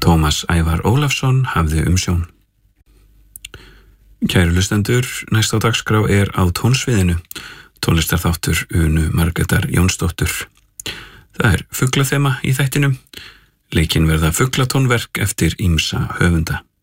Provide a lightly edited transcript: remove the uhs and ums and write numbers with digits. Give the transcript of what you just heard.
Tómas Ævar Ólafsson hafði umsjón. Kæru hlustendur, næst á dagskrá á tónsviðinu tónlistarþáttur Unu Margrétar Jónsdóttur. Það fuglaþema í þættinum. Leikinn verða fuglatónverk eftir ýmsa höfunda.